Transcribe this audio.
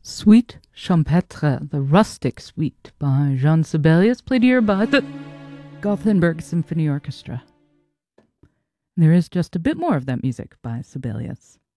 Suite Champêtre, the Rustic Suite by Jean Sibelius, played here by the Gothenburg Symphony Orchestra. There is just a bit more of that music by Sibelius.